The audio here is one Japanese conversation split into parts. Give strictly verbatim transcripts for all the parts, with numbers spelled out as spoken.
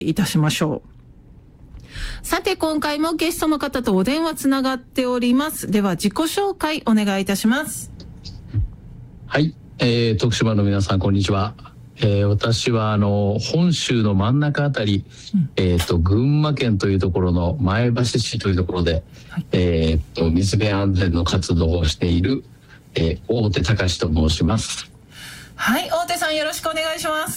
いたしましょう。さて今回もゲストの方とお電話つながっております。では自己紹介お願いいたします。 はい、えー、徳島の皆さんこんにちは。えー、私はあの本州の真ん中あたり、うん、えーと群馬県というところの前橋市というところで、はい、えーと水辺安全の活動をしている、えー、大手隆と申します。 はい、大手さんよろしくお願いします。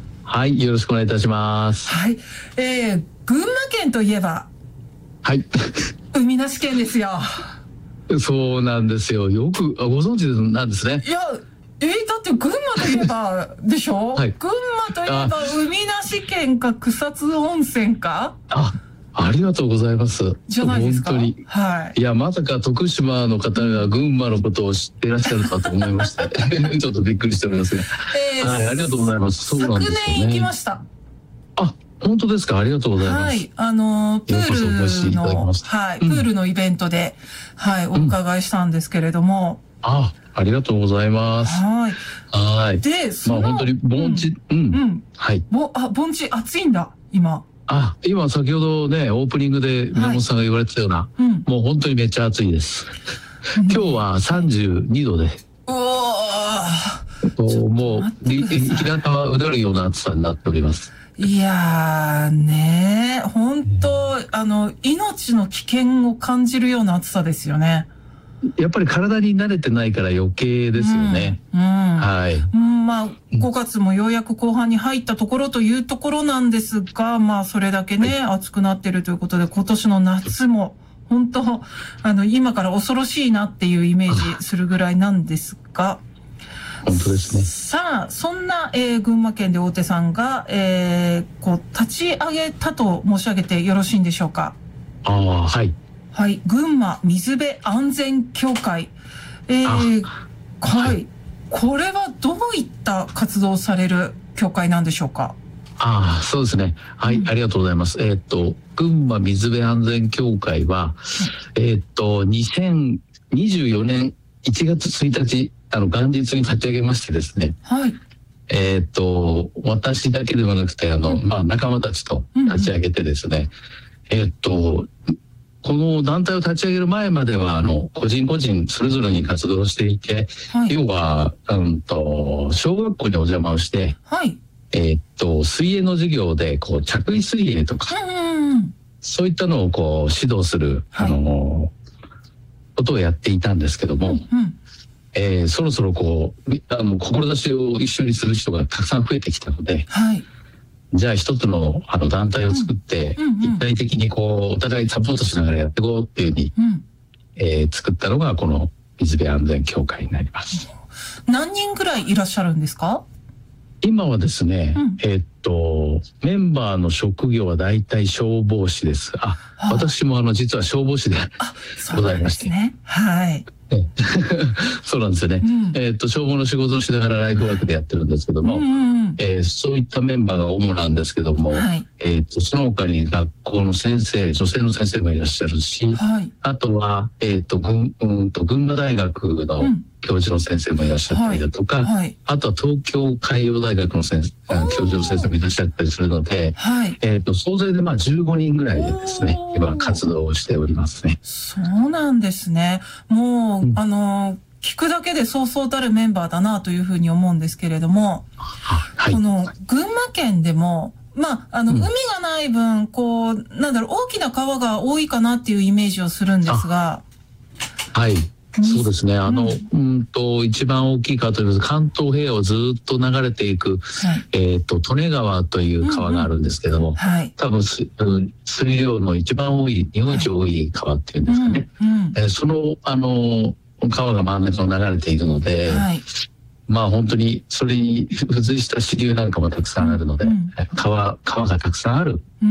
はい、よろしくお願いいたします。 はい、えー、群馬県といえば、 はい、 海なし県ですよ。 そうなんですよ。よくご存知なんですね。 いや、えー、だって群馬といえばでしょ、はい、群馬といえば海なし県か草津温泉か。 あ、ありがとうございます。 じゃないですか。 本当に、はい、いやまさか徳島の方が群馬のことを知っていらっしゃるかと思いましてちょっとびっくりしておりますが、えーはい、ありがとうございます。そうなんですよね。 昨年行きました。 あ、本当ですか。ありがとうございます。 はい、あのプールの、はい、プールのイベントで、うん、はい、お伺いしたんですけれども、 うん、あ、ありがとうございます。 はい。 はい。 で、 まあ本当に盆地、うん、うん、うん、はい。 ぼ、あ、盆地暑いんだ今。 あ、今先ほどねオープニングで宮本さんが言われてたような、はい、うん、もう本当にめっちゃ暑いです。今日はさんじゅうにどで。 うわー。もう日向はうだるような暑さになっております。 いやーねー、本当、うん、あの命の危険を感じるような暑さですよね。 やっぱり体に慣れてないから余計ですよね。 うんうん、 はい。 うん、まあごがつもようやく後半に入ったところというところなんですが、まあそれだけね、はい、暑くなってるということで、今年の夏も本当あの今から恐ろしいなっていうイメージするぐらいなんですが。 本当ですね。 さあそんな、えー、群馬県で大手さんが、えー、こう立ち上げたと申し上げてよろしいんでしょうか。 ああ、はい。 はい、群馬水辺安全協会、えー、はい、これはどういった活動をされる協会なんでしょうか。 ああ、そうですね。はい、うん、ありがとうございます。えー、っと群馬水辺安全協会は、うん、えー、っとにせんにじゅうよねんいちがつついたち、あの元日に立ち上げましてですね。 はい。 えー、っと私だけではなくてあの、うん、まあ仲間たちと立ち上げてですね。うんうん、えー、っとこの団体を立ち上げる前まではあの個人個人それぞれに活動していて、はい、要は、うんと小学校にお邪魔をして、 はい、 えー、っと水泳の授業でこう着衣水泳とか、 うん、 そういったのをこう指導する、はい、あのことをやっていたんですけども、うん、えー、そろそろこうあの志を一緒にする人がたくさん増えてきたので、 はい、 じゃあ一つのあの団体を作って、うんうんうん、一体的にこうお互いサポートしながらやっていこうっていうふうに、うん、えー、作ったのがこの水辺安全協会になります。 何人ぐらいいらっしゃるんですか？ 今はですね、うん、えー、っとメンバーの職業はだいたい消防士です。あ、はあ、私もあの実は消防士でございまして、 ね、はい。 そうなんですよね。うん、えっと消防の仕事をしながらライフワークでやってるんですけども、うんうん、えー、そういったメンバーが主なんですけども、はい、えっとその他に学校の先生、女性の先生もいらっしゃるし、はい、あとはえっと群うんと群馬大学の教授の先生もいらっしゃったりだとか、はいはい、あとは東京海洋大学の先生、教授の先生もいらっしゃったりするので、はい、えっと総勢でまあじゅうごにんぐらいでですね、今活動をしておりますね。 そうなんですね。もう、うん、あの聞くだけでそうそうたるメンバーだなというふうに思うんですけれども、はい、この群馬県でもまああの、うん、海がない分こうなんだろう大きな川が多いかなっていうイメージをするんですが、 はい。そうですね。あの、うん、うんと一番大きい川というと関東平野をずっと流れていく、はい、えっと利根川という川があるんですけども、うんうん、はい、多分水量の一番多い日本一多い川っていうんですかね。はい、うんうん、えー、そのあの川が真ん中を流れているので、はい、まあ本当にそれに付随した支流なんかもたくさんあるので、うん、川川がたくさんある、うん、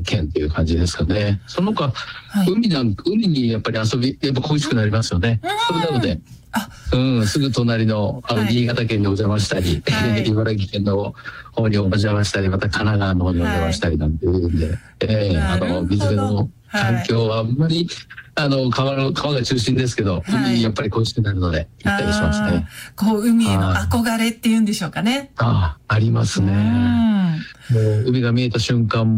県という感じですかね。その他、はい、海なん海にやっぱり遊びやっぱ恋しくなりますよね。うん、それなので、うん、すぐ隣のあの、はい、新潟県にお邪魔したり、はい、茨城県の方にお邪魔したり、また神奈川の方にお邪魔したりなんていうんで、はい、えー、あの水辺の環境はあんまり、あの、川の、川が中心ですけど、はい、海やっぱり恋しくなるので、行ったりしますね。 こう、海への憧れっていうんでしょうかね。 ああ、ありますね。もう、海が見えた瞬間